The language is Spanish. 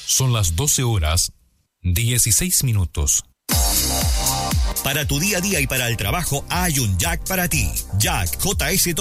Son las 12:16. Para tu día a día y para el trabajo hay un Jack para ti. Jack JS